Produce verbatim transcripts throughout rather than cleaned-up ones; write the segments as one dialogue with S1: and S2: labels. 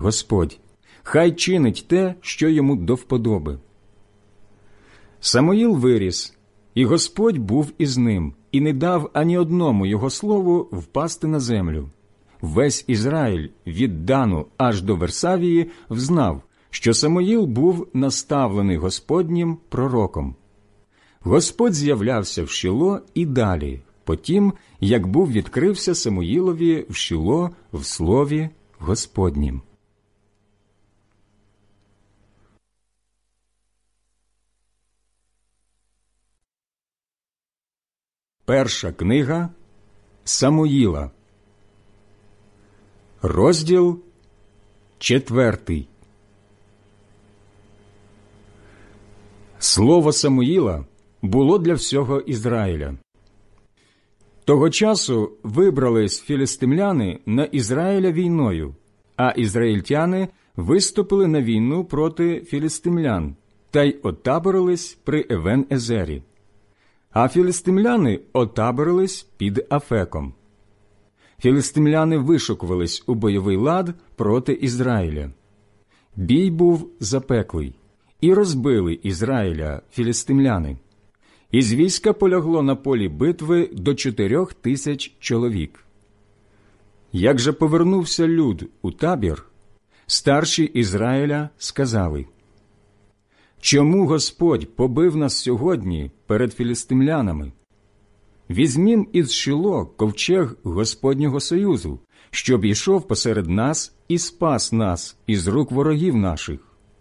S1: Господь, хай чинить те, що йому до вподоби. Самуїл виріс, і Господь був із ним, і не дав ані одному його слову впасти на землю. Весь Ізраїль від Дану аж до Версавії взнав, що Самуїл був наставлений Господнім пророком. Господь з'являвся в Шіло і далі, потім, як був відкрився Самуїлові в Шіло в слові Господнім. Перша книга Самуїла, розділ четвертий. Слово Самуїла було для всього Ізраїля. Того часу вибрались філістимляни на Ізраїля війною, а ізраїльтяни виступили на війну проти філістимлян та й отаборились при Евен-Езері. А філістимляни отаборились під Афеком. Філістимляни вишукувались у бойовий лад проти Ізраїля. Бій був запеклий, і розбили Ізраїля філістимляни. Із війська полягло на полі битви до чотирьох тисяч чоловік. Як же повернувся люд у табір, старші Ізраїля сказали: «Чому Господь побив нас сьогодні перед філістимлянами? Візьмім із Шило ковчег Господнього союзу, щоб йшов посеред нас і спас нас із рук ворогів наших».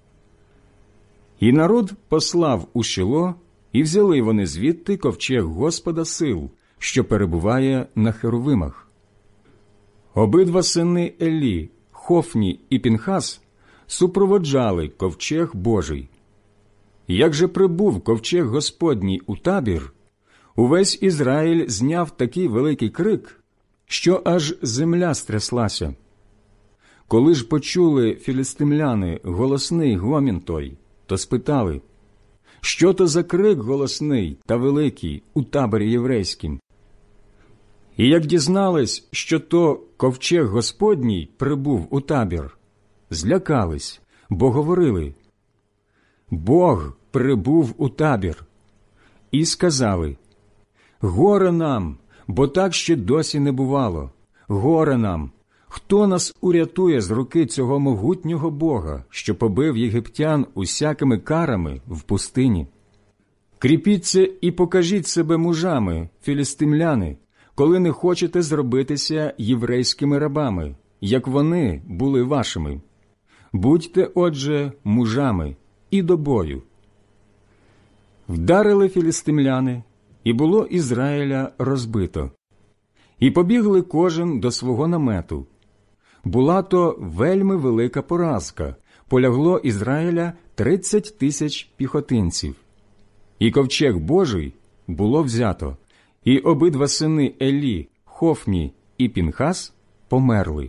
S1: І народ послав у Шило, і взяли вони звідти ковчег Господа сил, що перебуває на херовимах. Обидва сини Елі, Хофні і Пінхас, супроводжали ковчег Божий. Як же прибув ковчег Господній у табір, увесь Ізраїль зняв такий великий крик, що аж земля стряслася. Коли ж почули філістимляни голосний гомін той, то спитали: «Що то за крик голосний та великий у таборі єврейськім?» І як дізнались, що то ковчег Господній прибув у табір, злякались, бо говорили: «Бог прибув у табір». І сказали: «Горе нам, бо так ще досі не бувало. Горе нам! Хто нас урятує з руки цього могутнього Бога, що побив єгиптян усякими карами в пустині? Кріпіться і покажіть себе мужами, філістимляни, коли не хочете зробитися єврейськими рабами, як вони були вашими. Будьте, отже, мужами і до бою». Вдарили філістимляни, і було Ізраїля розбито. І побігли кожен до свого намету. Була то вельми велика поразка, полягло Ізраїля тридцять тисяч піхотинців. І ковчег Божий було взято, і обидва сини Елі, Хофні і Пінхас померли.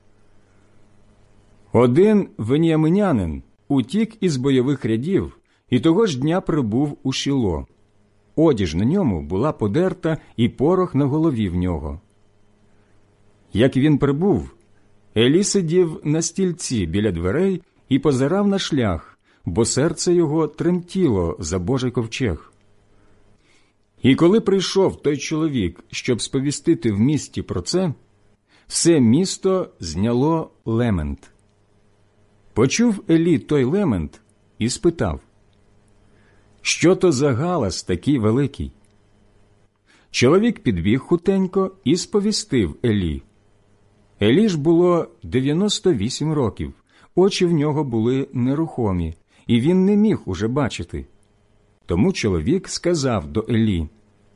S1: Один веніаминянин утік із бойових рядів, і того ж дня прибув у Шіло. Одіж на ньому була подерта, і порох на голові в нього. Як він прибув, Елі сидів на стільці біля дверей і позирав на шлях, бо серце його тремтіло за Божий ковчег. І коли прийшов той чоловік, щоб сповістити в місті про це, все місто зняло лемент. Почув Елі той лемент і спитав: «Що то за галас такий великий?» Чоловік підбіг хутенько і сповістив Елі. Елі ж було дев'яносто вісім років, очі в нього були нерухомі, і він не міг уже бачити. Тому чоловік сказав до Елі: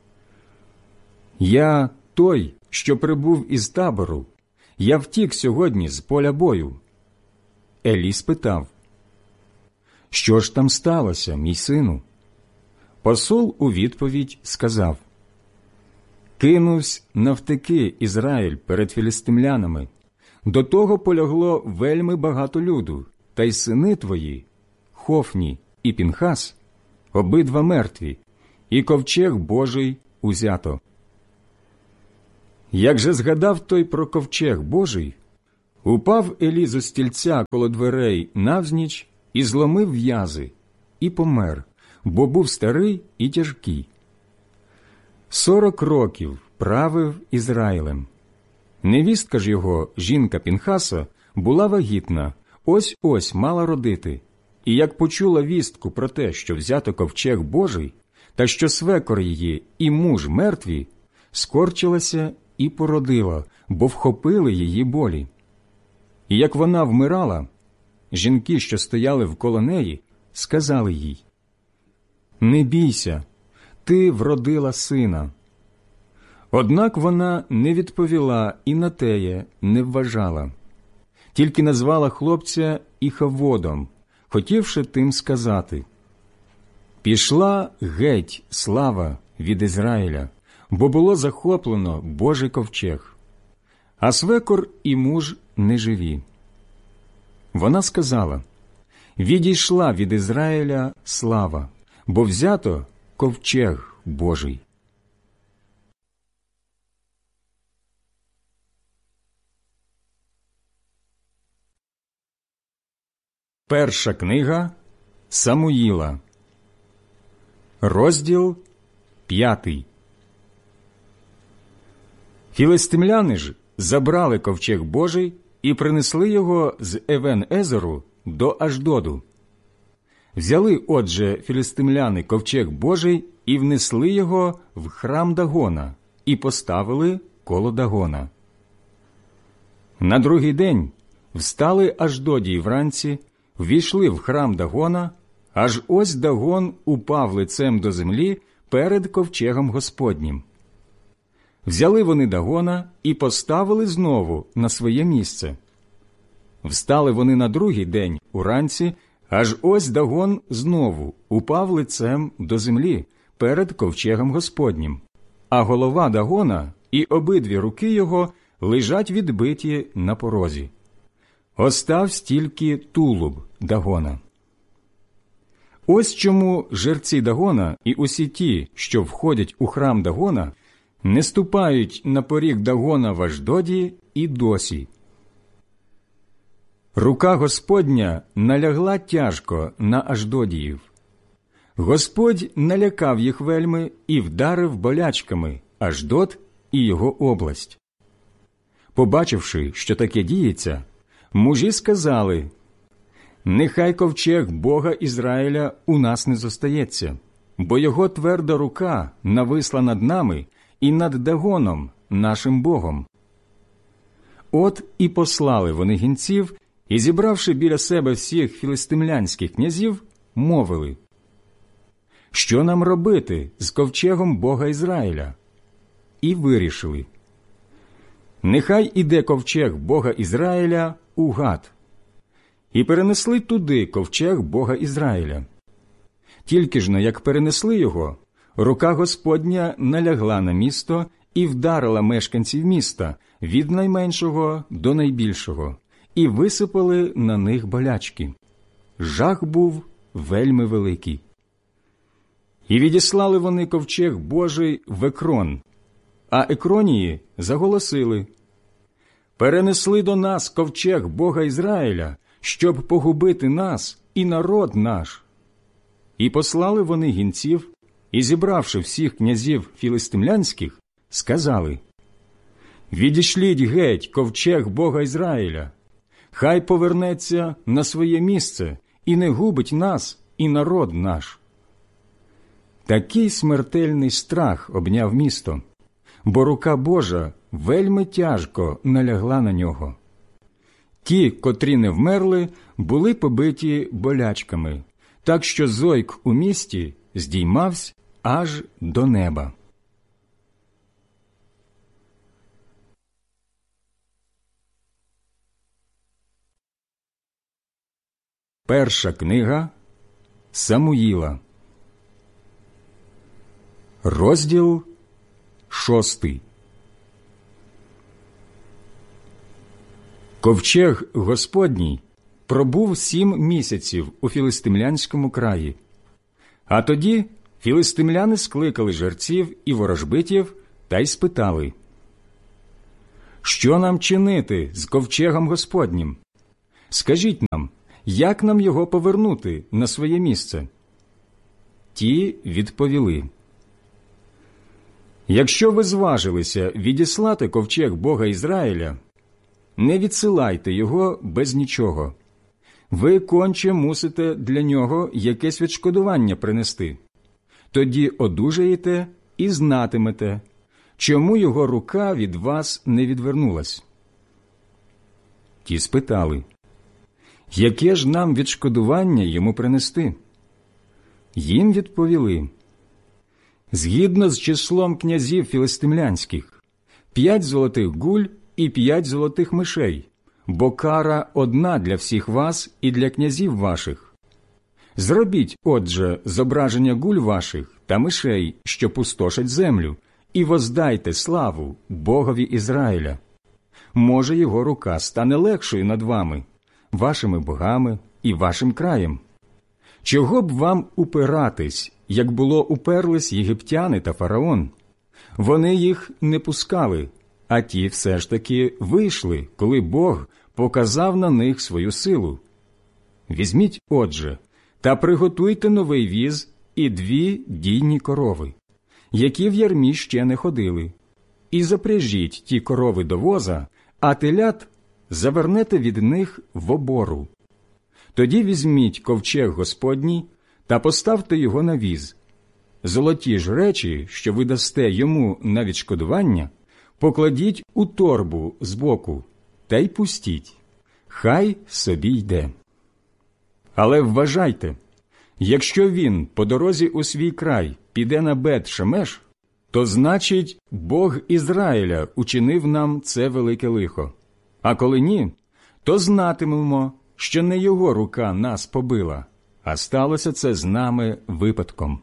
S1: «Я той, що прибув із табору, я втік сьогодні з поля бою». Елі спитав: «Що ж там сталося, мій сину?» Посол у відповідь сказав: «Кинувсь навтеки Ізраїль перед філістимлянами. До того полягло вельми багато люду, та й сини твої, Хофні і Пінхас, обидва мертві, і ковчег Божий узято». Як же згадав той про ковчег Божий, Упав Елі зо стільця коло дверей навзніч і зломив в'язи, і помер, бо був старий і тяжкий. Сорок років правив Ізраїлем. Невістка ж його, жінка Пінхаса, була вагітна, ось-ось мала родити. І як почула вістку про те, що взято ковчег Божий, та що свекор її і муж мертві, скорчилася і породила, бо вхопили її болі. І як вона вмирала, жінки, що стояли вколо неї, сказали їй: «Не бійся, ти вродила сина». Однак вона не відповіла і на теє не вважала, тільки назвала хлопця Іхаводом, хотівши тим сказати: «Пішла геть слава від Ізраїля, бо було захоплено Божий ковчег, а свекор і муж не живі». Вона сказала: «Відійшла від Ізраїля слава, бо взято ковчег Божий». Перша книга Самуїла, розділ п'ятий. Філистимляни ж забрали ковчег Божий і принесли його з Евен-Езеру до Аждоду. Взяли, отже, філистимляни ковчег Божий і внесли його в храм Дагона і поставили коло Дагона. На другий день встали Аждодії вранці, ввійшли в храм Дагона, аж ось Дагон упав лицем до землі перед ковчегом Господнім. Взяли вони Дагона і поставили знову на своє місце. Встали вони на другий день уранці, аж ось Дагон знову упав лицем до землі перед ковчегом Господнім, а голова Дагона і обидві руки його лежать відбиті на порозі. Оставсь тільки тулуб Дагона. Ось чому жерці Дагона і усі ті, що входять у храм Дагона, не ступають на поріг Дагона в Аждоді і досі. Рука Господня налягла тяжко на Аждодіїв. Господь налякав їх вельми і вдарив болячками Аждод і його область. Побачивши, що таке діється, мужі сказали: «Нехай ковчег Бога Ізраїля у нас не зостається, бо його тверда рука нависла над нами і над Дагоном, нашим Богом». От і послали вони гінців, і, зібравши біля себе всіх філистимлянських князів, мовили: «Що нам робити з ковчегом Бога Ізраїля?» І вирішили: «Нехай іде ковчег Бога Ізраїля у Гат». І перенесли туди ковчег Бога Ізраїля. Тільки ж, як перенесли його, рука Господня налягла на місто і вдарила мешканців міста від найменшого до найбільшого, і висипали на них болячки. Жах був вельми великий. І відіслали вони ковчег Божий в Екрон, а Екронії заголосили: «Перенесли до нас ковчег Бога Ізраїля, щоб погубити нас і народ наш». І послали вони гінців, і, зібравши всіх князів філистимлянських, сказали: «Відішліть геть ковчег Бога Ізраїля, хай повернеться на своє місце і не губить нас і народ наш». Такий смертельний страх обняв місто, бо рука Божа вельми тяжко налягла на нього. Ті, котрі не вмерли, були побиті болячками, так що зойк у місті здіймався аж до неба. Перша книга Самуїла, розділ шостий. Ковчег Господній пробув сім місяців у філистимлянському краї. А тоді філистимляни скликали жерців і ворожбитів та й спитали: що нам чинити з ковчегом Господнім? Скажіть нам, як нам його повернути на своє місце?» Ті відповіли: «Якщо ви зважилися відіслати ковчег Бога Ізраїля, не відсилайте його без нічого. Ви конче мусите для нього якесь відшкодування принести. Тоді одужаєте і знатимете, чому його рука від вас не відвернулась». Ті спитали: «Яке ж нам відшкодування йому принести?» Їм відповіли: «Згідно з числом князів філистимлянських, п'ять золотих гуль і п'ять золотих мишей, бо кара одна для всіх вас і для князів ваших. Зробіть, отже, зображення гуль ваших та мишей, що пустошать землю, і воздайте славу Богові Ізраїля. Може, його рука стане легшою над вами, вашими богами і вашим краєм. Чого б вам упиратись, як було уперлись єгиптяни та фараон? Вони їх не пускали, а ті все ж таки вийшли, коли Бог показав на них свою силу. Візьміть, отже, та приготуйте новий віз і дві дійні корови, які в ярмі ще не ходили, і запряжіть ті корови до воза, а телят завернете від них в обору. Тоді візьміть ковчег Господній та поставте його на віз. Золоті ж речі, що ви дасте йому на відшкодування, покладіть у торбу збоку та й пустіть. Хай собі йде. Але вважайте, якщо він по дорозі у свій край піде на Бет-Шемеш, то значить Бог Ізраїля учинив нам це велике лихо. А коли ні, то знатимемо, що не його рука нас побила, а сталося це з нами випадком».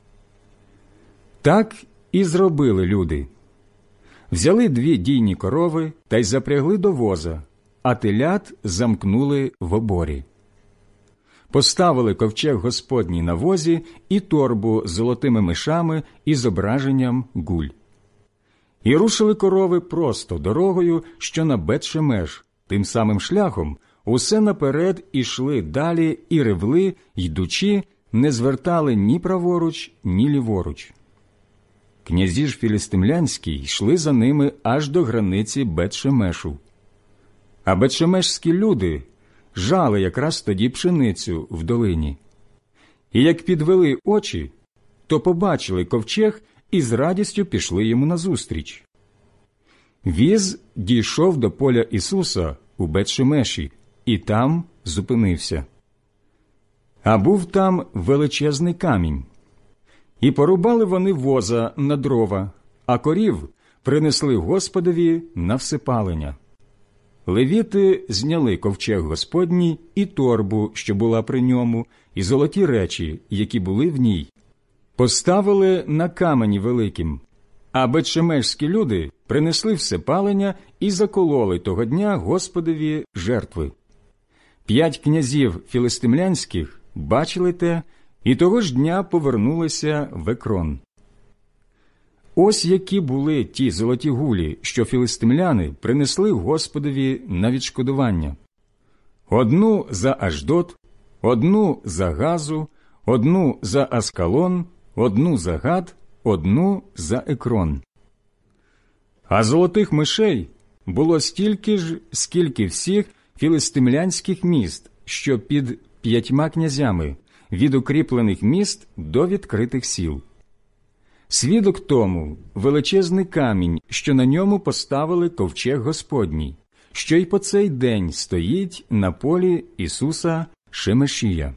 S1: Так і зробили люди. Взяли дві дійні корови та й запрягли до воза, а телят замкнули в оборі. Поставили ковчег Господній на возі і торбу з золотими мишами і зображенням гуль. І рушили корови просто дорогою, що на Бет-Шемеш, тим самим шляхом, усе наперед ішли далі і ревли, йдучи, не звертали ні праворуч, ні ліворуч. Князі ж філістимлянські йшли за ними аж до границі Бет-Шемешу. А бет-шемешські люди жали якраз тоді пшеницю в долині. І як підвели очі, то побачили ковчег і з радістю пішли йому назустріч. Віз дійшов до поля Ісуса у Бет-Шемеші і там зупинився. А був там величезний камінь. І порубали вони воза на дрова, а корів принесли Господові на всипалення. Левіти зняли ковчег Господній і торбу, що була при ньому, і золоті речі, які були в ній. Поставили на камені великим, а бет-шемешські люди принесли всипалення і закололи того дня Господові жертви. П'ять князів філистимлянських бачили те, і того ж дня повернулися в Екрон. Ось які були ті золоті гулі, що філистимляни принесли Господові на відшкодування. Одну за Ашдод, одну за Газу, одну за Аскалон, одну за Гат, одну за Екрон. А золотих мишей було стільки ж, скільки всіх філистимлянських міст, що під п'ятьма князями, від укріплених міст до відкритих сіл. Свідок тому величезний камінь, що на ньому поставили ковчег Господній, що й по цей день стоїть на полі Ісуса Шемешія.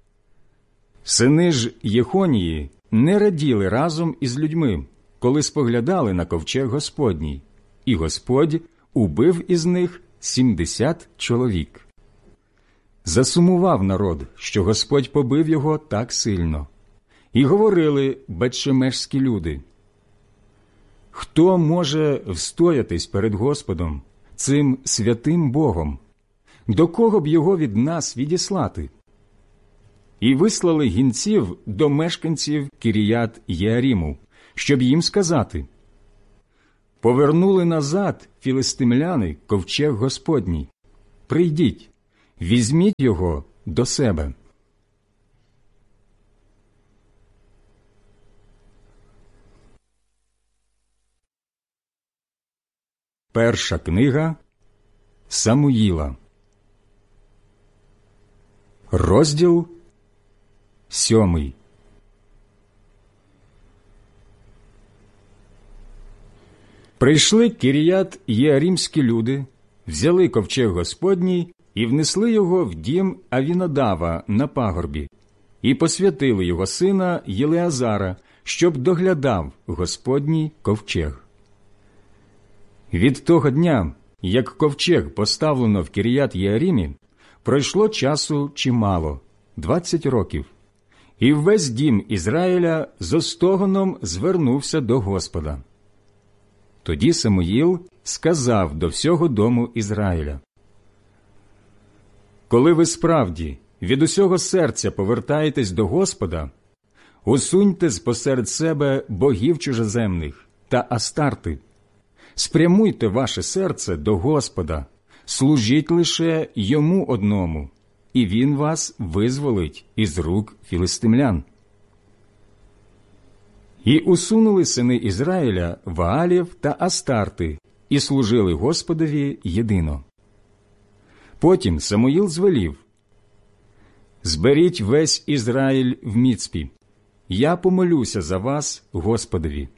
S1: Сини ж Єхонії не раділи разом із людьми, коли споглядали на ковчег Господній, і Господь убив із них сімдесят чоловік. Засумував народ, що Господь побив його так сильно. І говорили бет-шемешські люди: «Хто може встоятись перед Господом, цим святим Богом? До кого б його від нас відіслати?» І вислали гінців до мешканців Кіріят-Єаріму, щоб їм сказати: Повернули назад філистимляни ковчег Господній. Прийдіть, візьміть його до себе. Перша книга Самуїла, розділ сьомий. Прийшли Кіріят Єарімські люди, взяли ковчег Господній і внесли його в дім Авінадава на пагорбі, і посвятили його сина Єлеазара, щоб доглядав Господній ковчег. Від того дня, як ковчег поставлено в Кіріят Єарімі, пройшло часу чимало – двадцять років, і весь дім Ізраїля з остогоном звернувся до Господа. Тоді Самуїл сказав до всього дому Ізраїля: «Коли ви справді від усього серця повертаєтесь до Господа, усуньте спосеред себе богів чужоземних та астарти, спрямуйте ваше серце до Господа, служіть лише Йому одному, і Він вас визволить із рук філистимлян». І усунули сини Ізраїля Ваалів та Астарти, і служили Господові єдино. Потім Самуїл звелів: «Зберіть весь Ізраїль в Міцпі, я помолюся за вас Господові».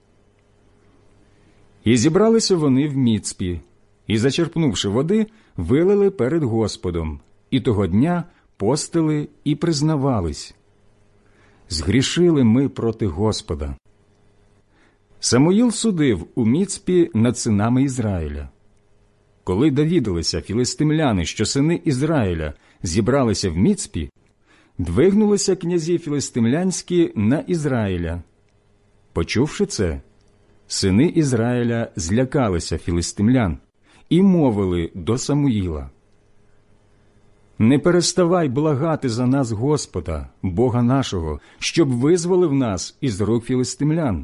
S1: І зібралися вони в Міцпі, і, зачерпнувши води, вилили перед Господом, і того дня постили і признавались: «Згрішили ми проти Господа». Самуїл судив у Міцпі над синами Ізраїля. Коли довідалися філистимляни, що сини Ізраїля зібралися в Міцпі, двигнулися князі філистимлянські на Ізраїля. Почувши це, сини Ізраїля злякалися філистимлян і мовили до Самуїла: «Не переставай благати за нас Господа, Бога нашого, щоб визволив нас із рук філистимлян».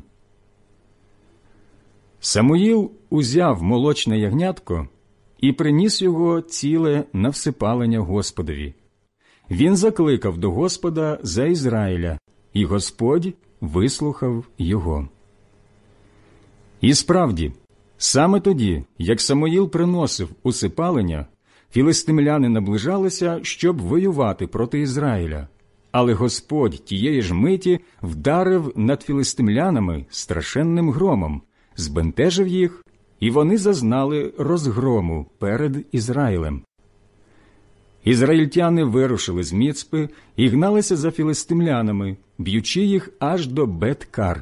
S1: Самуїл узяв молочне ягнятко і приніс його ціле на всипалення Господові. Він закликав до Господа за Ізраїля, і Господь вислухав його. І справді, саме тоді, як Самуїл приносив усипалення, філистимляни наближалися, щоб воювати проти Ізраїля. Але Господь тієї ж миті вдарив над філистимлянами страшенним громом, збентежив їх, і вони зазнали розгрому перед Ізраїлем. Ізраїльтяни вирушили з Міцпи і гналися за філистимлянами, б'ючи їх аж до Бет-Кар.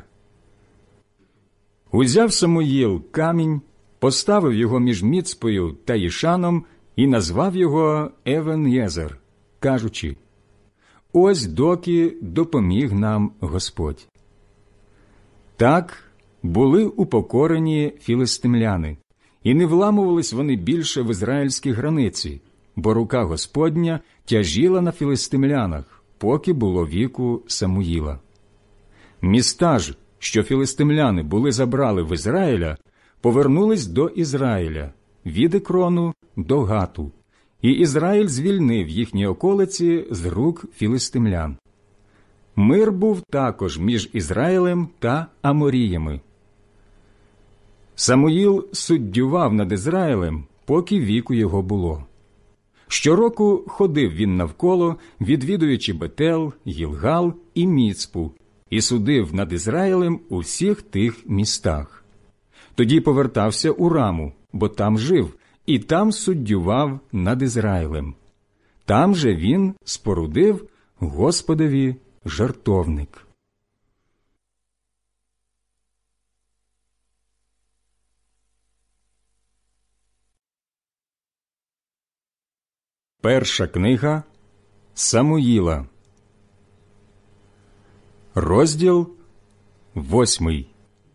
S1: Узяв Самуїл камінь, поставив його між Міцпою та Їшаном і назвав його Евен-Єзер, кажучи: «Ось доки допоміг нам Господь». Так були упокорені філистимляни, і не вламувались вони більше в ізраїльські границі, бо рука Господня тяжіла на філистимлянах, поки було віку Самуїла. Міста ж, що філистимляни були забрали в Ізраїля, повернулись до Ізраїля, від Екрону до Гату, і Ізраїль звільнив їхні околиці з рук філистимлян. Мир був також між Ізраїлем та Аморіями. Самуїл суддював над Ізраїлем, поки віку його було. Щороку ходив він навколо, відвідуючи Бетел, Гілгал і Міцпу, і судив над Ізраїлем у всіх тих містах. Тоді повертався у Раму, бо там жив, і там суддював над Ізраїлем. Там же він спорудив Господові жертовник. Перша книга Самуїла, розділ восьмий.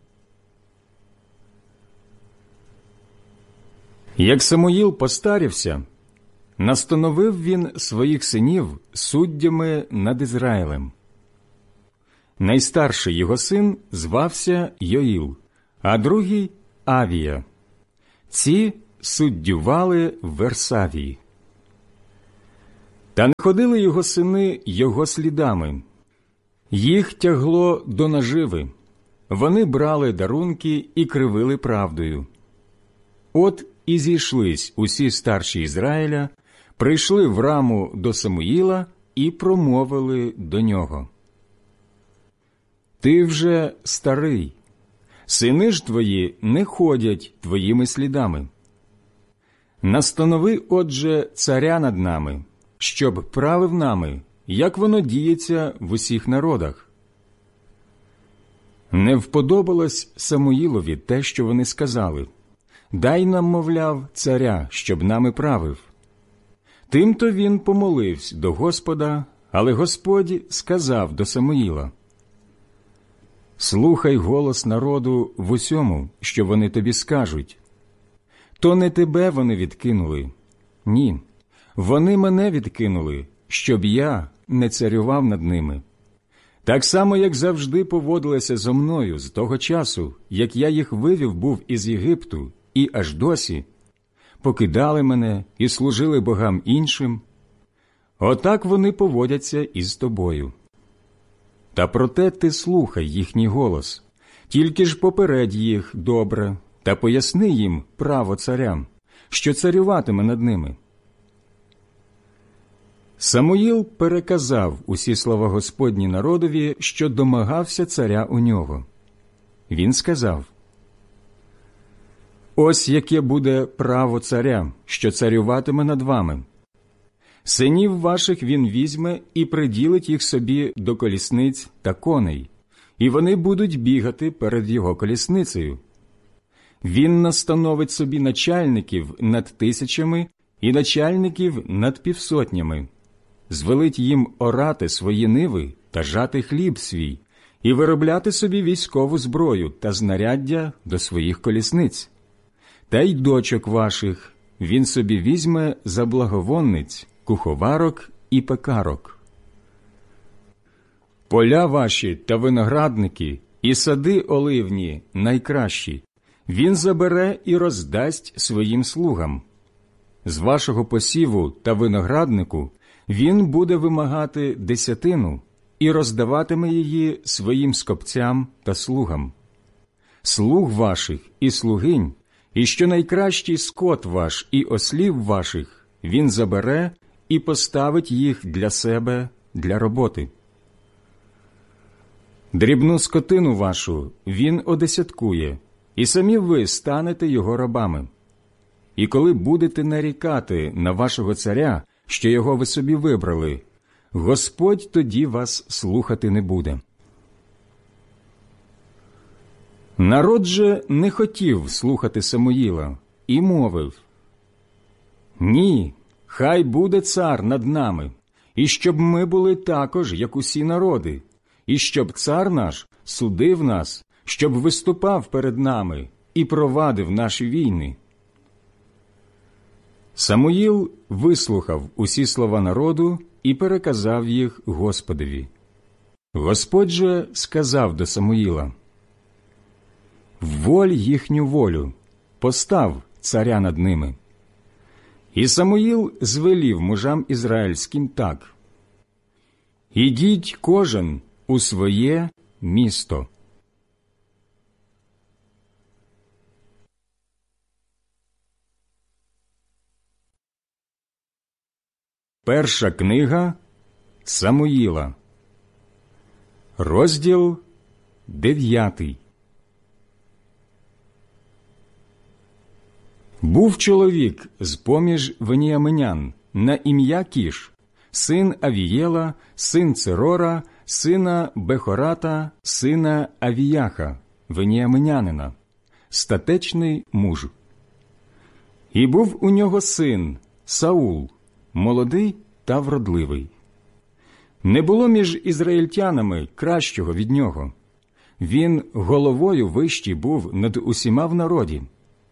S1: Як Самуїл постарівся, настановив він своїх синів суддями над Ізраїлем. Найстарший його син звався Йоїл, а другий Авія. Ці суддювали в Версавії. Та не ходили його сини його слідами. Їх тягло до наживи. Вони брали дарунки і кривили правдою. От і зійшлись усі старші Ізраїля, прийшли в Раму до Самуїла і промовили до нього: «Ти вже старий, сини ж твої не ходять твоїми слідами. Настанови, отже, царя над нами, щоб правив нами, як воно діється в усіх народах». Не вподобалось Самуїлові те, що вони сказали: «Дай нам, мовляв, царя, щоб нами правив». Тимто він помолився до Господа, але Господь сказав до Самуїла: «Слухай голос народу в усьому, що вони тобі скажуть. То не тебе вони відкинули. Ні, вони мене відкинули, щоб я не царював над ними. Так само, як завжди поводилися зо мною з того часу, як я їх вивів був із Єгипту, і аж досі покидали мене і служили богам іншим. Отак вони поводяться із тобою. Та проте ти слухай їхній голос, тільки ж попередь їх добре та поясни їм право царям, що царюватиме над ними». Самуїл переказав усі слова Господні народові, що домагався царя у нього. Він сказав: «Ось яке буде право царя, що царюватиме над вами. Синів ваших він візьме і приділить їх собі до колісниць та коней, і вони будуть бігати перед його колісницею. Він настановить собі начальників над тисячами і начальників над півсотнями, звелить їм орати свої ниви та жати хліб свій, і виробляти собі військову зброю та знаряддя до своїх колісниць. Та й дочок ваших він собі візьме за благовонниць, куховарок і пекарок. Поля ваші та виноградники і сади оливні найкращі він забере і роздасть своїм слугам. З вашого посіву та винограднику він буде вимагати десятину і роздаватиме її своїм скопцям та слугам. Слуг ваших і слугинь, і що найкращий скот ваш і ослів ваших він забере і поставить їх для себе для роботи. Дрібну скотину вашу він одесяткує, і самі ви станете його рабами. І коли будете нарікати на вашого царя, що його ви собі вибрали, Господь тоді вас слухати не буде». Народ же не хотів слухати Самуїла і мовив: «Ні, хай буде цар над нами, і щоб ми були також, як усі народи, і щоб цар наш судив нас, щоб виступав перед нами і провадив наші війни». Самуїл вислухав усі слова народу і переказав їх Господові. Господь же сказав до Самуїла: «Вволь їхню волю, постав царя над ними». І Самуїл звелів мужам ізраїльським так: «Ідіть кожен у своє місто». Перша книга Самуїла, розділ дев'ятий. Був чоловік з-поміж веніаминян на ім'я Кіш, син Авієла, син Церора, сина Бехората, сина Авіяха, веніаминянина, статечний муж. І був у нього син Саул, молодий та вродливий. Не було між ізраїльтянами кращого від нього. Він головою вищий був над усіма в народі.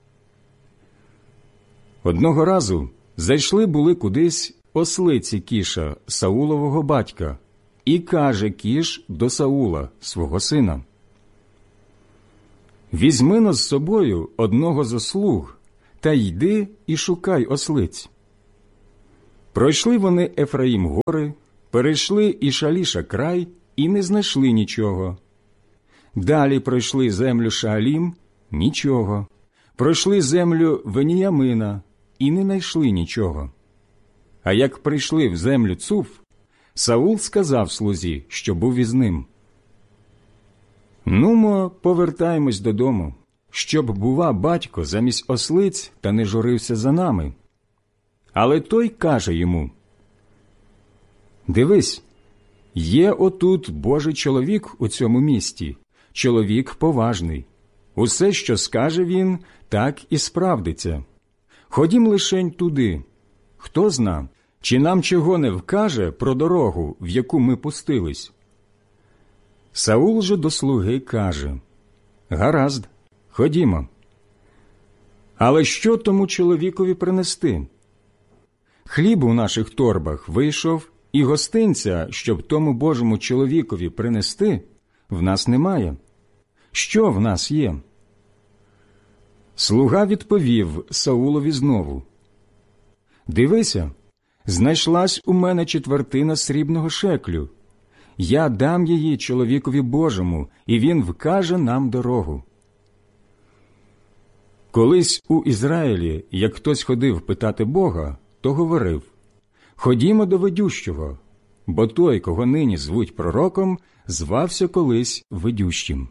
S1: Одного разу зайшли були кудись ослиці Кіша, Саулового батька, і каже Кіш до Саула, свого сина: Візьми-но з собою одного зо слуг, та йди і шукай ослиць. Пройшли вони Ефраїм гори, перейшли і Шаліша край, і не знайшли нічого. Далі пройшли землю Шаалім – нічого. Пройшли землю Веніямина і не знайшли нічого. А як прийшли в землю Цуф, Саул сказав слузі, що був із ним: «Нумо, повертаємось додому, щоб, бува, батько замість ослиць та не журився за нами». Але той каже йому: «Дивись, є отут Божий чоловік у цьому місті, чоловік поважний. Усе, що скаже він, так і справдиться. Ходім лишень туди. Хто зна, чи нам чого не вкаже про дорогу, в яку ми пустились?» Саул же до слуги каже: «Гаразд, ходімо. Але що тому чоловікові принести? Хліб у наших торбах вийшов, і гостинця, щоб тому Божому чоловікові принести, в нас немає. Що в нас є?» Слуга відповів Саулові знову: «Дивися, знайшлась у мене четвертина срібного шеклю. Я дам її чоловікові Божому, і він вкаже нам дорогу». Колись у Ізраїлі, як хтось ходив питати Бога, то говорив: «Ходімо до ведющого», бо той, кого нині звуть пророком, звався колись ведющим.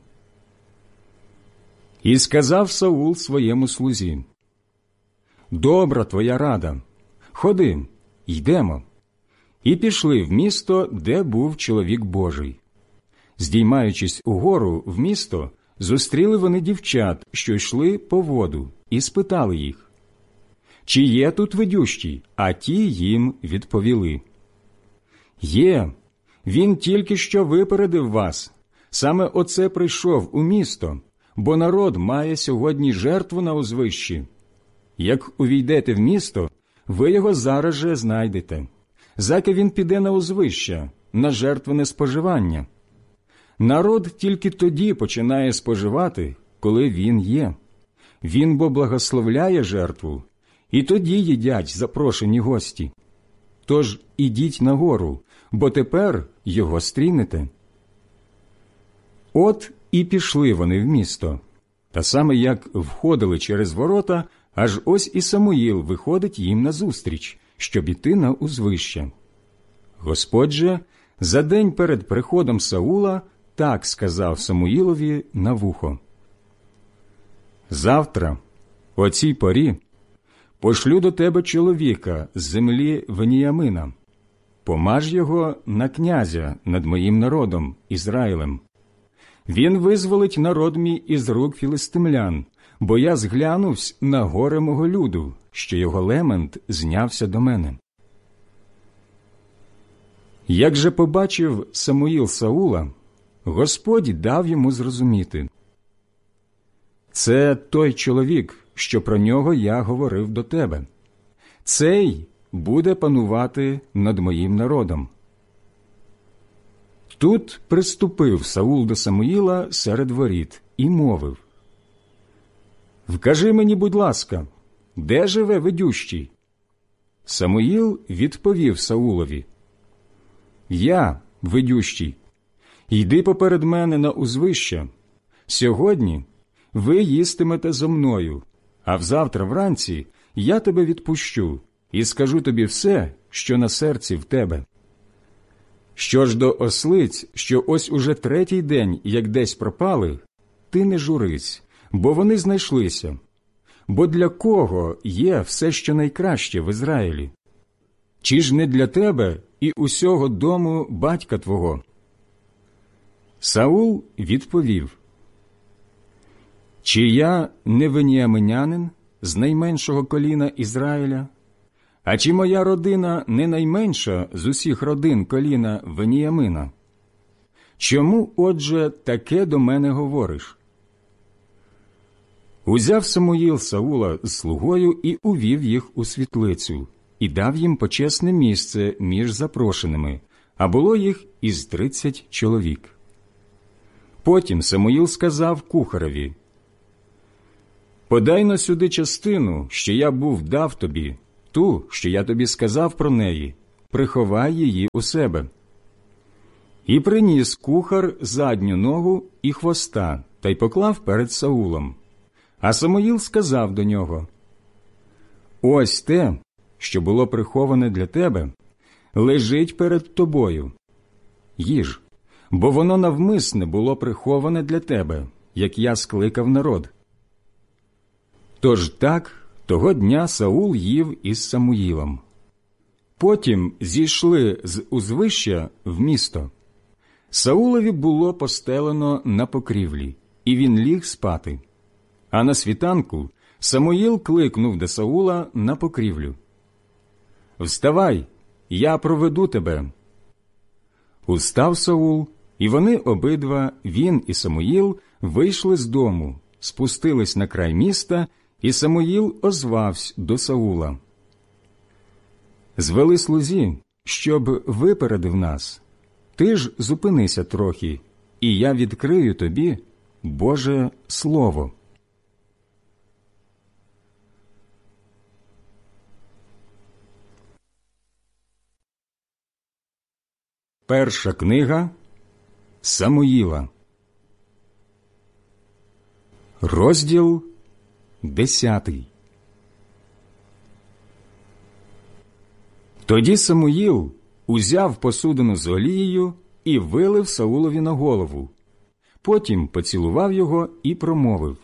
S1: І сказав Саул своєму слузі: «Добра твоя рада. Ходи, йдемо». І пішли в місто, де був чоловік Божий. Здіймаючись угору в місто, зустріли вони дівчат, що йшли по воду, і спитали їх: «Чи є тут ведющий?» А ті їм відповіли: «Є, він тільки що випередив вас. Саме оце прийшов у місто, бо народ має сьогодні жертву на узвищі. Як увійдете в місто, ви його зараз же знайдете. Заки він піде на узвище, на жертвене споживання. Народ тільки тоді починає споживати, коли він є. Він бо благословляє жертву, і тоді їдять запрошені гості. Тож ідіть нагору, бо тепер його стрінете». От і пішли вони в місто. Та саме як входили через ворота, аж ось і Самуїл виходить їм назустріч, щоб іти на узвище. Господь же за день перед приходом Саула так сказав Самуїлові на вухо: «Завтра, о цій порі, пошлю до тебе чоловіка з землі Веніямина. Помаж його на князя над моїм народом, Ізраїлем. Він визволить народ мій із рук філистимлян, бо я зглянувсь на горе мого люду, що його лемент знявся до мене». Як же побачив Самуїл Саула, Господь дав йому зрозуміти: «Це той чоловік, що про нього я говорив до тебе. Цей буде панувати над моїм народом». Тут приступив Саул до Самуїла серед воріт і мовив: «Вкажи мені, будь ласка, де живе ведющий?» Самуїл відповів Саулові: «Я ведющий. Йди поперед мене на узвище. Сьогодні ви їстимете зо мною, а взавтра вранці я тебе відпущу і скажу тобі все, що на серці в тебе. Що ж до ослиць, що ось уже третій день, як десь пропали, ти не журись, бо вони знайшлися. Бо для кого є все, що найкраще в Ізраїлі? Чи ж не для тебе і усього дому батька твого?» Саул відповів: «Чи я не веніаминянин з найменшого коліна Ізраїля? А чи моя родина не найменша з усіх родин коліна Веніямина? Чому, отже, таке до мене говориш?» Узяв Самуїл Саула з слугою і увів їх у світлицю, і дав їм почесне місце між запрошеними, а було їх із тридцять чоловік. Потім Самуїл сказав кухареві: Подай-но сюди частину, що я був дав тобі, ту, що я тобі сказав про неї, приховай її у себе. І приніс кухар задню ногу і хвоста, та й поклав перед Саулом. А Самуїл сказав до нього: «Ось те, що було приховане для тебе, лежить перед тобою. Їж, бо воно навмисне було приховане для тебе, як я скликав народ». Тож так того дня Саул їв із Самуїлом. Потім зійшли з узвища в місто. Саулові було постелено на покрівлі, і він ліг спати. А на світанку Самуїл кликнув до Саула на покрівлю: «Вставай, я проведу тебе». Устав Саул, і вони обидва, він і Самуїл, вийшли з дому, спустились на край міста, і Самуїл озвався до Саула: «Звели слузі, щоб випередив нас. Ти ж зупинися трохи, і я відкрию тобі Боже Слово». Перша книга Самуїла, розділ десятий. Тоді Самуїл узяв посудину з олією і вилив Саулові на голову. Потім поцілував його і промовив: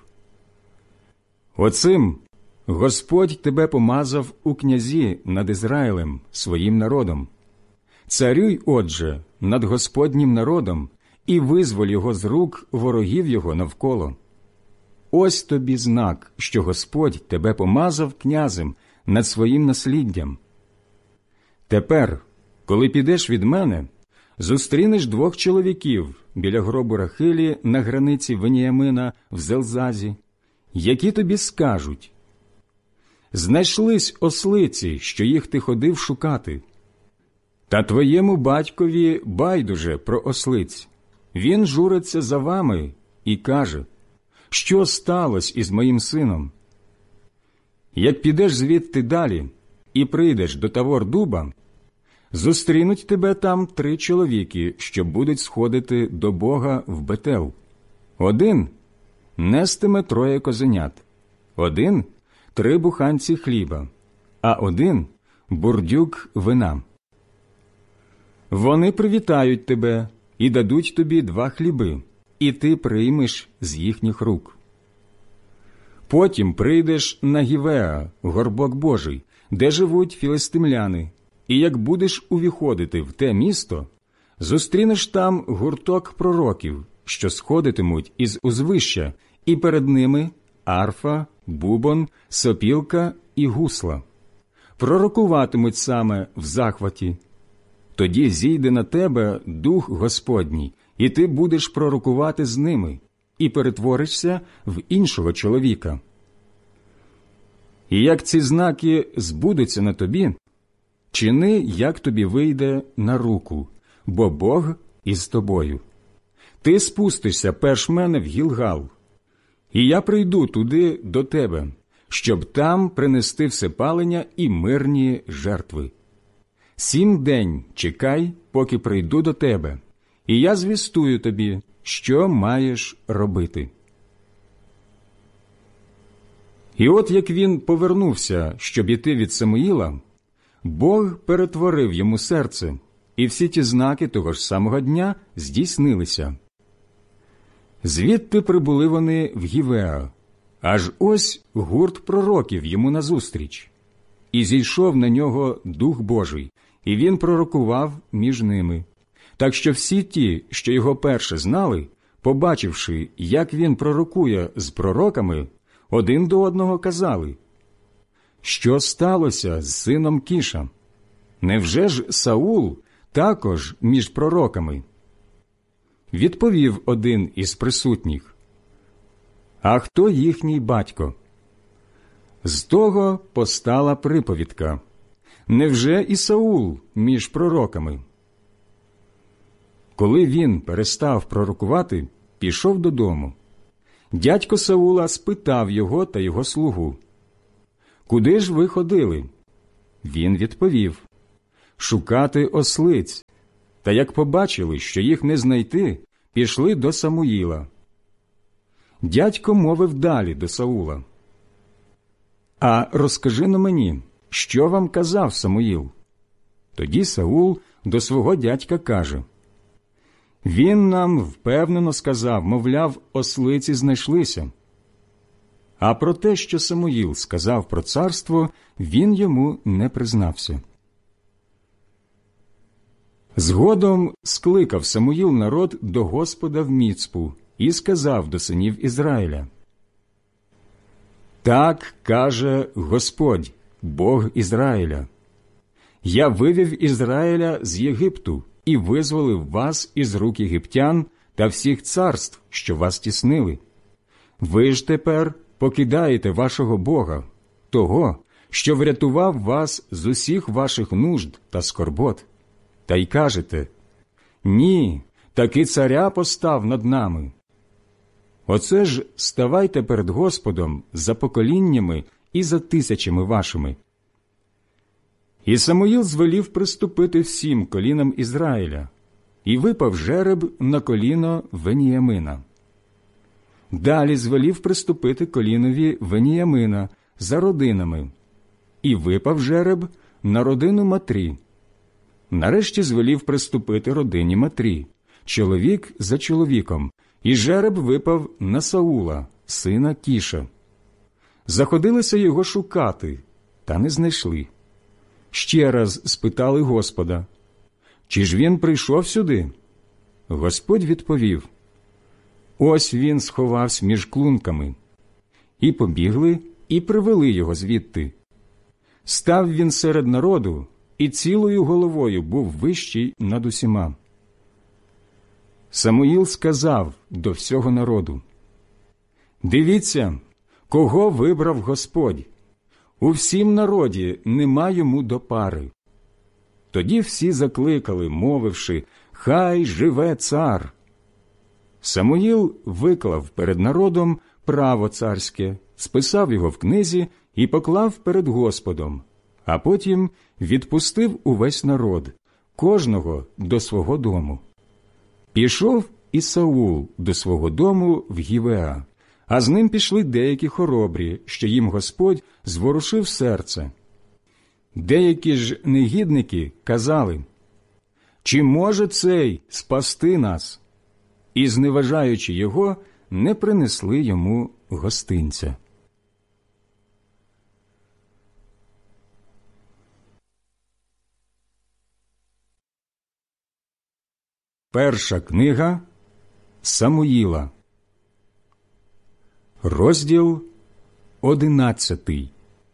S1: «Оцим Господь тебе помазав у князі над Ізраїлем, своїм народом. Царюй, отже, над Господнім народом і визволь його з рук ворогів його навколо. Ось тобі знак, що Господь тебе помазав князем над своїм насліддям. Тепер, коли підеш від мене, зустрінеш двох чоловіків біля гробу Рахилі на границі Веніямина в Зелзазі, які тобі скажуть: знайшлись ослиці, що їх ти ходив шукати. Та твоєму батькові байдуже про ослиць. Він журиться за вами і каже: що сталося із моїм сином? Як підеш звідти далі і прийдеш до Тавор-дуба, зустрінуть тебе там три чоловіки, що будуть сходити до Бога в Бетел. Один нестиме троє козенят, один – три буханці хліба, а один – бурдюк вина. Вони привітають тебе і дадуть тобі два хліби, і ти приймеш з їхніх рук. Потім прийдеш на Гівеа, горбок Божий, де живуть філистимляни, і як будеш увіходити в те місто, зустрінеш там гурток пророків, що сходитимуть із узвища, і перед ними арфа, бубон, сопілка і гусла. Пророкуватимуть саме в захваті. Тоді зійде на тебе Дух Господній, і ти будеш пророкувати з ними, і перетворишся в іншого чоловіка. І як ці знаки збудуться на тобі, чини, як тобі вийде на руку, бо Бог із тобою. Ти спустишся перш мене в Гілгал, і я прийду туди до тебе, щоб там принести всепалення і мирні жертви. Сім день чекай, поки прийду до тебе, і я звістую тобі, що маєш робити». І от як він повернувся, щоб іти від Самуїла, Бог перетворив йому серце, і всі ті знаки того ж самого дня здійснилися. Звідти прибули вони в Гівеа, аж ось гурт пророків йому назустріч. І зійшов на нього Дух Божий, і він пророкував між ними. Так що всі ті, що його перше знали, побачивши, як він пророкує з пророками, один до одного казали: «Що сталося з сином Кіша? Невже ж Саул також між пророками?» Відповів один із присутніх: «А хто їхній батько?» З того постала приповідка: «Невже і Саул між пророками?» Коли він перестав пророкувати, пішов додому. Дядько Саула спитав його та його слугу: «Куди ж ви ходили?» Він відповів: «Шукати ослиць». Та як побачили, що їх не знайти, пішли до Самуїла. Дядько мовив далі до Саула: «А розкажи-но мені, що вам казав Самуїл?» Тоді Саул до свого дядька каже: «Він нам впевнено сказав, мовляв, ослиці знайшлися». А про те, що Самуїл сказав про царство, він йому не признався. Згодом скликав Самуїл народ до Господа в Міцпу і сказав до синів Ізраїля: «Так каже Господь, Бог Ізраїля: Я вивів Ізраїля з Єгипту і визволив вас із рук єгиптян та всіх царств, що вас тіснили. Ви ж тепер покидаєте вашого Бога, того, що врятував вас з усіх ваших нужд та скорбот, та й кажете: ні, таки царя постав над нами. Оце ж ставайте перед Господом за поколіннями і за тисячами вашими». І Самуїл звелів приступити всім колінам Ізраїля, і випав жереб на коліно Веніямина. Далі звелів приступити колінові Веніямина за родинами, і випав жереб на родину Матрі. Нарешті звелів приступити родині Матрі, чоловік за чоловіком, і жереб випав на Саула, сина Кіша. Заходилися його шукати, та не знайшли. Ще раз спитали Господа: «Чи ж він прийшов сюди?» Господь відповів: «Ось він сховався між клунками». І побігли, і привели його звідти. Став він серед народу, і цілою головою був вищий над усіма. Самуїл сказав до всього народу: «Дивіться, кого вибрав Господь! У всім народі нема йому до пари». Тоді всі закликали, мовивши: «Хай живе цар!» Самуїл виклав перед народом право царське, списав його в книзі і поклав перед Господом, а потім відпустив увесь народ, кожного до свого дому. Пішов і Саул до свого дому в Гівеа, а з ним пішли деякі хоробрі, що їм Господь зворушив серце. Деякі ж негідники казали: «Чи може цей спасти нас?» І, зневажаючи його, не принесли йому гостинця. Перша книга Самуїла, розділ одинадцятий.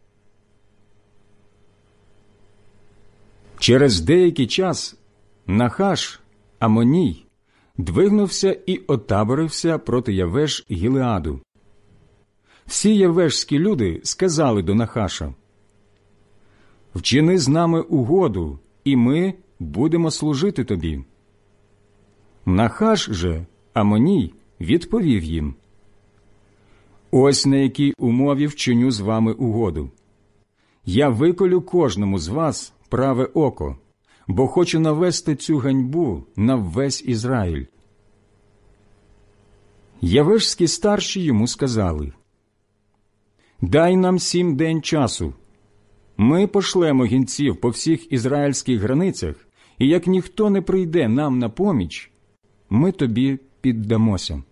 S1: Через деякий час Нахаш, Амоній, двигнувся і отаборився проти Явеш Гілеаду. Всі явешські люди сказали до Нахаша: «Вчини з нами угоду, і ми будемо служити тобі». Нахаш же, Амоній, відповів їм: «Ось на якій умові вчиню з вами угоду. Я виколю кожному з вас праве око, бо хочу навести цю ганьбу на весь Ізраїль». Явешські старші йому сказали: «Дай нам сім день часу. Ми пошлемо гінців по всіх ізраїльських границях, і як ніхто не прийде нам на поміч, ми тобі піддамося».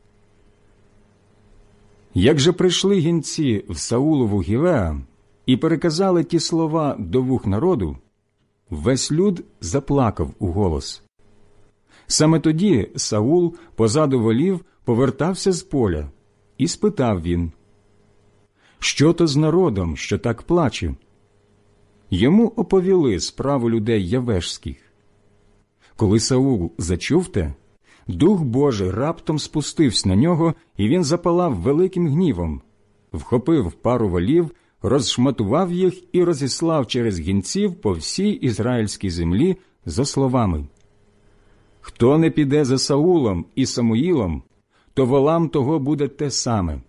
S1: Як же прийшли гінці в Саулову Гівеа і переказали ті слова до вух народу, весь люд заплакав уголос. Саме тоді Саул позаду волів повертався з поля, і спитав він: «Що то з народом, що так плаче?» Йому оповіли справу людей явешських. Коли Саул зачув те, Дух Божий раптом спустився на нього, і він запалав великим гнівом, вхопив пару волів, розшматував їх і розіслав через гінців по всій ізраїльській землі за словами: «Хто не піде за Саулом і Самуїлом, то волам того буде те саме».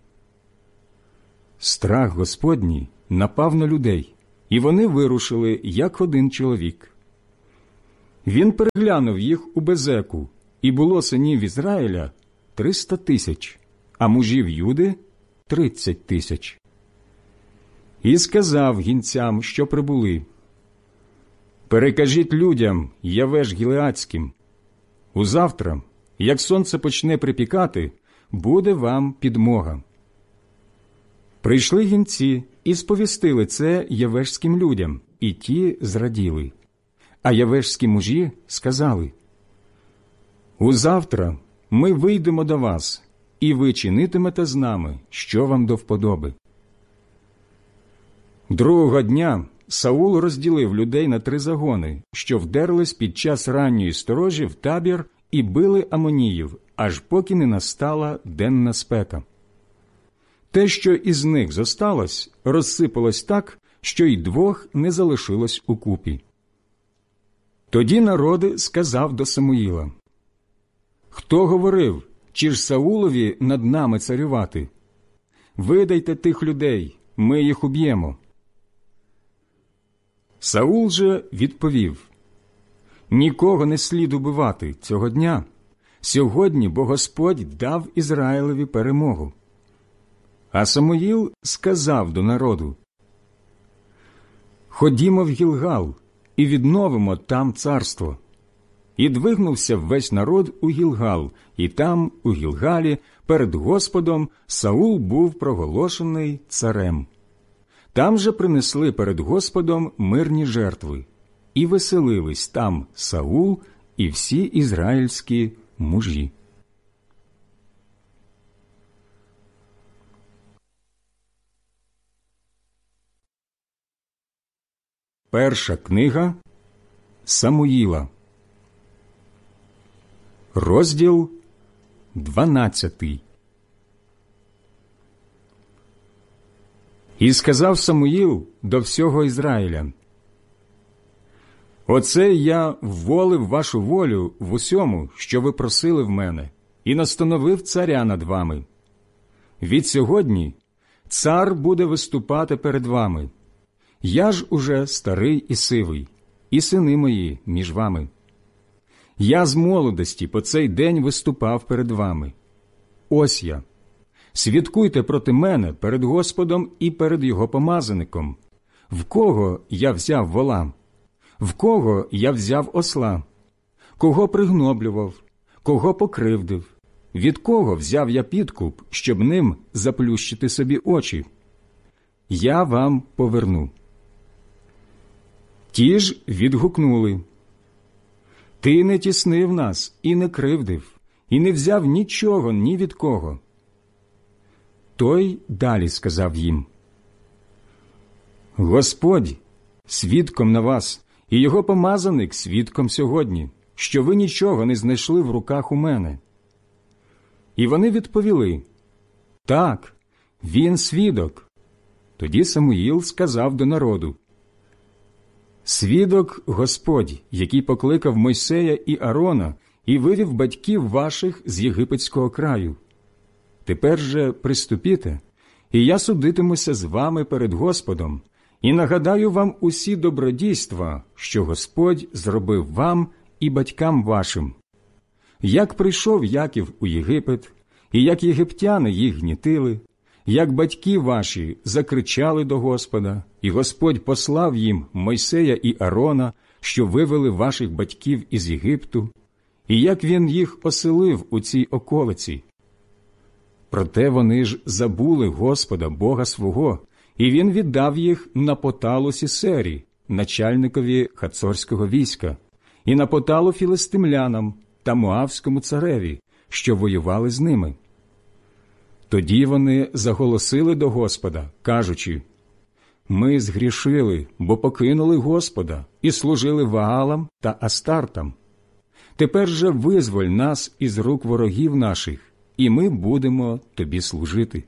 S1: Страх Господній напав на людей, і вони вирушили, як один чоловік. Він переглянув їх у Безеку, і було синів Ізраїля триста тисяч, а мужів Юди – тридцять тисяч. І сказав гінцям, що прибули: «Перекажіть людям Явеш Гілеадським: узавтра, як сонце почне припікати, буде вам підмога». Прийшли гінці і сповістили це явешським людям, і ті зраділи. А явешські мужі сказали: «Узавтра ми вийдемо до вас, і ви чинитимете з нами, що вам до вподоби». Другого дня Саул розділив людей на три загони, що вдерлись під час ранньої сторожі в табір і били амоніїв, аж поки не настала денна спека. Те, що із них зосталось, розсипалось так, що й двох не залишилось укупі. Тоді народ сказав до Самуїла: «Хто говорив, чи ж Саулові над нами царювати? Видайте тих людей, ми їх уб'ємо». Саул же відповів: «Нікого не слід убивати цього дня. Сьогодні бо Господь дав Ізраїлеві перемогу». А Самуїл сказав до народу: «Ходімо в Гілгал і відновимо там царство». І двигнувся весь народ у Гілгал, і там, у Гілгалі, перед Господом Саул був проголошений царем. Там же принесли перед Господом мирні жертви, і веселились там Саул і всі ізраїльські мужі. Перша книга Самуїла, розділ дванадцятий. І сказав Самуїл до всього Ізраїля: «Оце я вволив вашу волю в усьому, що ви просили в мене, і настановив царя над вами. Відсьогодні цар буде виступати перед вами. Я ж уже старий і сивий, і сини мої між вами. Я з молодості по цей день виступав перед вами. Ось я. Свідкуйте проти мене перед Господом і перед його помазаником. В кого я взяв вола? В кого я взяв осла? Кого пригноблював? Кого покривдив? Від кого взяв я підкуп, щоб ним заплющити собі очі? Я вам поверну». Ті ж відгукнули: «Ти не тіснив нас і не кривдив, і не взяв нічого ні від кого». Той далі сказав їм: «Господь свідком на вас, і його помазаник свідком сьогодні, що ви нічого не знайшли в руках у мене». І вони відповіли: «Так, він свідок». Тоді Самуїл сказав до народу: «Свідок Господь, який покликав Мойсея і Аарона і вивів батьків ваших з єгипетського краю. Тепер же приступіте, і я судитимуся з вами перед Господом, і нагадаю вам усі добродійства, що Господь зробив вам і батькам вашим. Як прийшов Яків у Єгипет, і як єгиптяни їх гнітили, як батьки ваші закричали до Господа, і Господь послав їм Мойсея і Аарона, що вивели ваших батьків із Єгипту, і як він їх оселив у цій околиці. Проте вони ж забули Господа, Бога свого, і він віддав їх на поталу Сісері, начальникові хацорського війська, і на поталу філистимлянам та Моавському цареві, що воювали з ними. Тоді вони заголосили до Господа, кажучи: «Ми згрішили, бо покинули Господа і служили Ваалам та Астартам. Тепер же визволь нас із рук ворогів наших, і ми будемо тобі служити».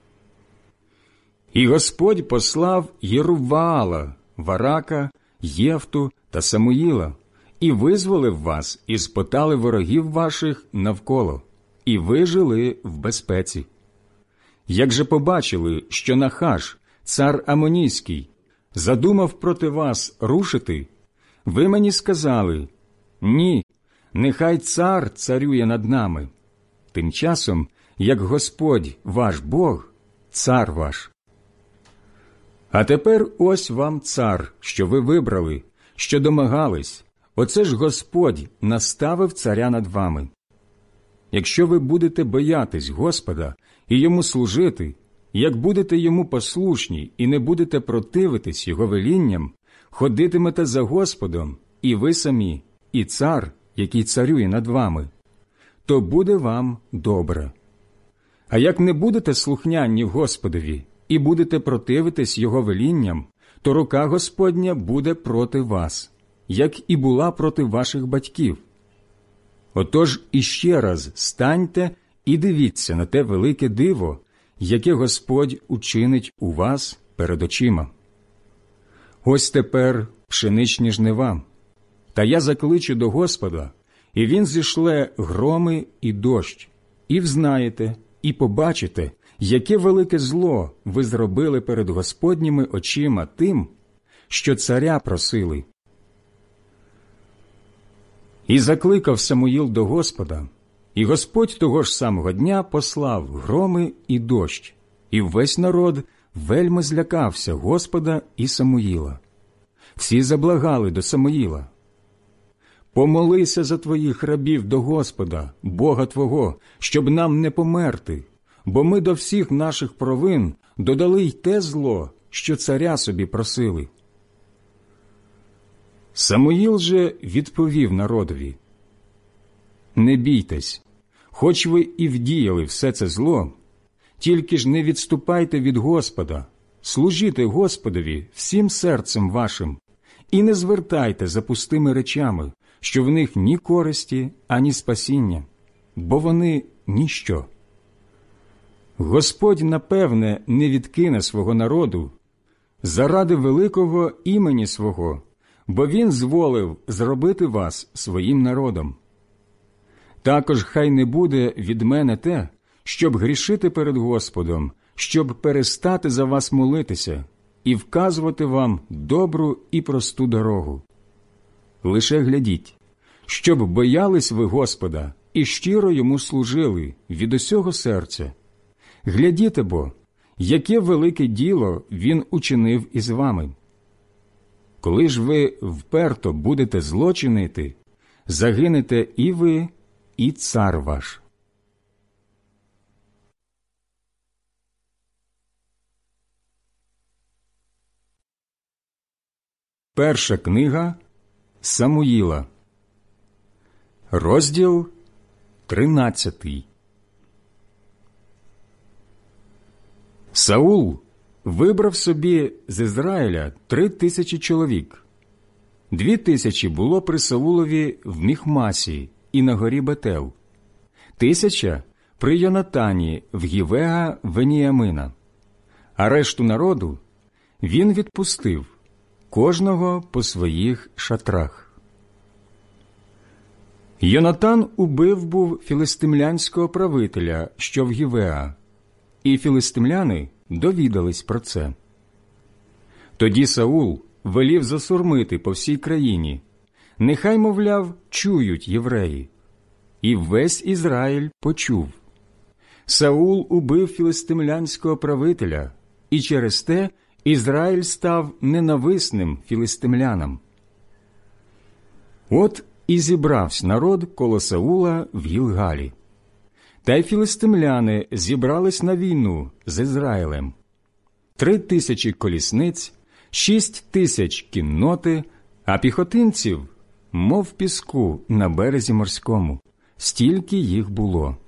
S1: І Господь послав Єруббаала, Варака, Єфту та Самуїла, і визволив вас із потали ворогів ваших навколо, і ви жили в безпеці. Як же побачили, що Нахаш, цар Амонійський, задумав проти вас рушити, ви мені сказали: ні, нехай цар царює над нами. Тим часом, як Господь ваш Бог, цар ваш. А тепер ось вам цар, що ви вибрали, що домагались, оце ж Господь наставив царя над вами. Якщо ви будете боятись Господа і йому служити, як будете йому послушні і не будете противитись його велінням, ходитимете за Господом і ви самі, і цар, який царює над вами, то буде вам добре. А як не будете слухняні Господові і будете противитись його велінням, то рука Господня буде проти вас, як і була проти ваших батьків. Отож іще раз станьте і дивіться на те велике диво, яке Господь учинить у вас перед очима. Ось тепер пшеничні жнива, та я закличу до Господа, і Він зішле громи і дощ, і взнаєте, і побачите, яке велике зло ви зробили перед Господніми очима тим, що царя просили. І закликав Самуїл до Господа, і Господь того ж самого дня послав громи і дощ, і весь народ вельми злякався Господа і Самуїла. Всі заблагали до Самуїла: «Помолися за твоїх рабів до Господа, Бога твого, щоб нам не померти, бо ми до всіх наших провин додали й те зло, що царя собі просили». Самуїл же відповів народові: «Не бійтесь, хоч ви і вдіяли все це зло, тільки ж не відступайте від Господа, служіть Господові всім серцем вашим, і не звертайте за пустими речами, що в них ні користі, ані спасіння, бо вони ніщо. Господь, напевне, не відкине свого народу заради великого імені свого, бо Він зволив зробити вас своїм народом. Також хай не буде від мене те, щоб грішити перед Господом, щоб перестати за вас молитися і вказувати вам добру і просту дорогу. Лише глядіть, щоб боялись ви Господа і щиро йому служили від усього серця. Глядіте бо, яке велике діло Він учинив із вами. Коли ж ви вперто будете зло чинити, загинете і ви, і цар ваш». Перша книга Самуїла, розділ тринадцятий. Саул вибрав собі з Ізраїля три тисячі чоловік. Дві тисячі було при Саулові в Міхмасі і на горі Бетел, тисяча при Йонатані в Гівеа Веніямина, а решту народу він відпустив, кожного по своїх шатрах. Йонатан убив був філистимлянського правителя, що в Гівеа, і філистимляни довідались про це. Тоді Саул велів засурмити по всій країні, нехай, мовляв, чують євреї. І весь Ізраїль почув. Саул убив філистимлянського правителя, і через те Ізраїль став ненависним філистимлянам. От і зібрався народ коло Саула в Гілгалі. Та й філистимляни зібрались на війну з Ізраїлем. Три тисячі колісниць, шість тисяч кінноти, а піхотинців, мов піску на березі морському, стільки їх було.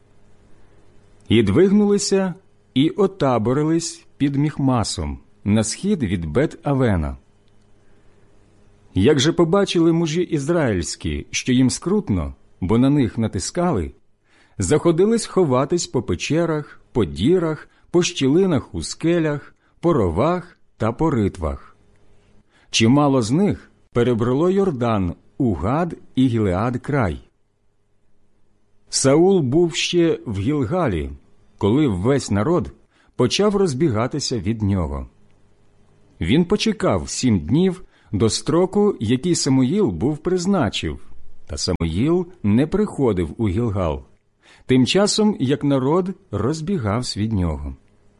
S1: І двигнулися, і отаборились під Міхмасом, на схід від Бет-Авена. Як же побачили мужі ізраїльські, що їм скрутно, бо на них натискали, заходились ховатись по печерах, по дірах, по щілинах у скелях, по ровах та по ритвах. Чимало з них перебрало Йордан у Гад і Гілеад край. Саул був ще в Гілгалі, коли весь народ почав розбігатися від нього. Він почекав сім днів до строку, який Самуїл був призначив, та Самуїл не приходив у Гілгал, тим часом, як народ розбігався від нього.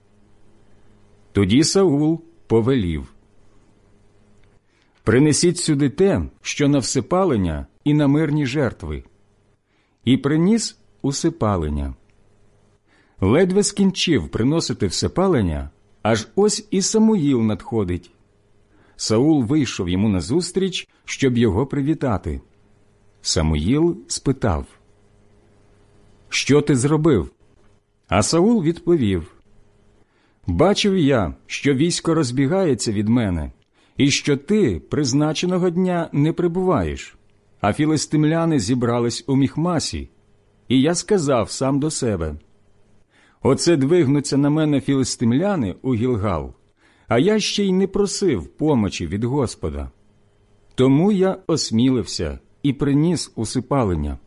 S1: Тоді Саул повелів: «Принесіть сюди те, що на всипалення і на мирні жертви». І приніс усипалення. Ледве скінчив приносити всипалення, аж ось і Самуїл надходить. Саул вийшов йому назустріч, щоб його привітати. Самуїл спитав: «Що ти зробив?» А Саул відповів: «Бачив я, що військо розбігається від мене, і що ти призначеного дня не прибуваєш, а філистимляни зібрались у Міхмасі, і я сказав сам до себе: оце двигнуться на мене філистимляни у Гілгал, а я ще й не просив помочі від Господа. Тому я осмілився і приніс усипалення».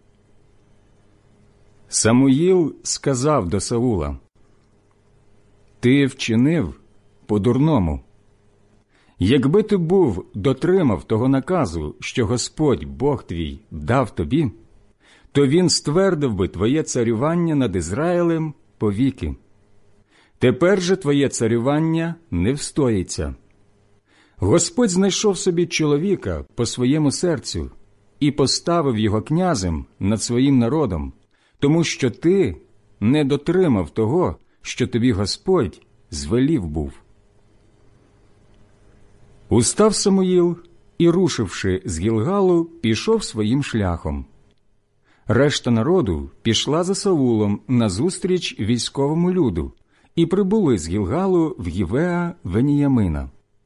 S1: Самуїл сказав до Саула: «Ти вчинив по-дурному. Якби ти був дотримав того наказу, що Господь, Бог твій, дав тобі, то він ствердив би твоє царювання над Ізраїлем повіки. Тепер же твоє царювання не встоїться. Господь знайшов собі чоловіка по своєму серцю і поставив його князем над своїм народом, тому що ти не дотримав того, що тобі Господь звелів був». Устав Самуїл і, рушивши з Гілгалу, пішов своїм шляхом. Решта народу пішла за Саулом назустріч військовому люду і прибули з Гілгалу в Гівеа Веніямина.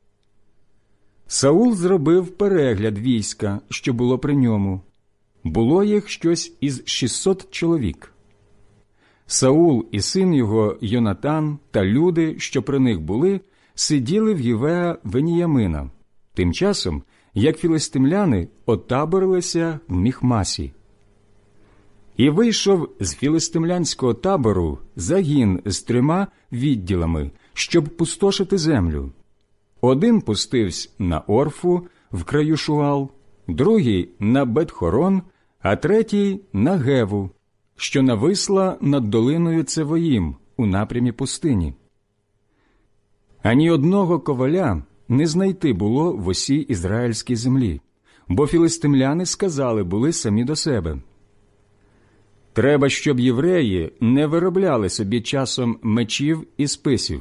S1: Саул зробив перегляд війська, що було при ньому. Було їх щось із шістсот чоловік. Саул і син його Йонатан та люди, що при них були, сиділи в Гівеа Веніямина, тим часом, як філистимляни отаборилися в Міхмасі. І вийшов з філистимлянського табору загін з трьома відділами, щоб пустошити землю. Один пустився на Орфу в краю Шуал, другий – на Бет-Хорон, а третій – на Геву, що нависла над долиною Цевоїм у напрямі пустині. Ані одного коваля не знайти було в усій ізраїльській землі, бо філистимляни сказали були самі до себе: «Треба, щоб євреї не виробляли собі часом мечів і списів».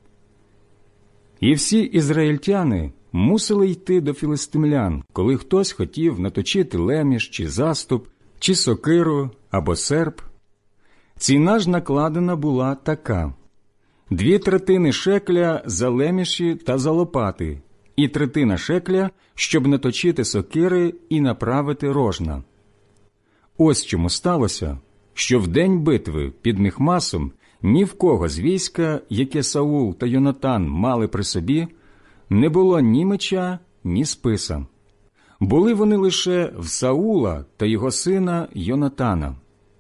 S1: І всі ізраїльтяни мусили йти до філистимлян, коли хтось хотів наточити леміш чи заступ, чи сокиру або серп. Ціна ж накладена була така: дві третини шекля за леміші та за лопати, і третина шекля, щоб наточити сокири і направити рожна. Ось чому сталося, що в день битви під Міхмасом ні в кого з війська, яке Саул та Йонатан мали при собі, не було ні меча, ні списа. Були вони лише в Саула та його сина Йонатана.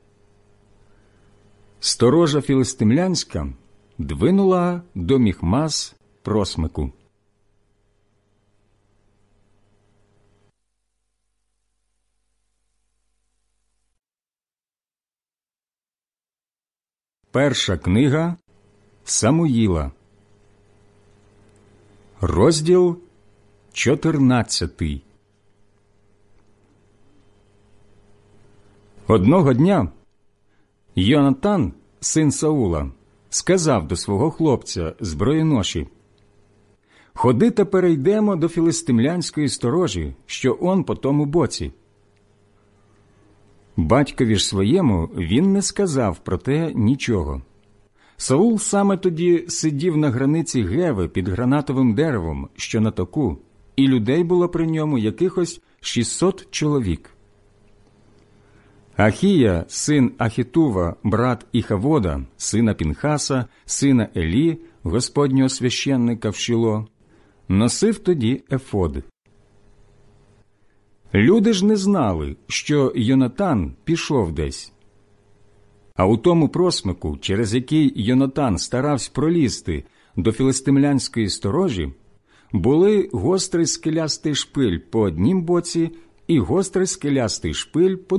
S1: Сторожа філистимлянська двинула до Міхмас просмику. Перша книга Самуїла, розділ чотирнадцятий. Одного дня Йонатан, син Саула, сказав до свого хлопця зброєноші: «Ходи та перейдемо до філистимлянської сторожі, що он по тому боці». Батькові ж своєму він не сказав про те нічого. Саул саме тоді сидів на границі Геви під гранатовим деревом, що на току, і людей було при ньому якихось шістсот чоловік. Ахія, син Ахітува, брат Іхавода, сина Пінхаса, сина Елі, господнього священника в Шіло, носив тоді ефод. Люди ж не знали, що Йонатан пішов десь. А у тому просмику, через який Йонатан старався пролізти до філистимлянської сторожі, були гострий скелястий шпиль по однім боці і гострий скелястий шпиль по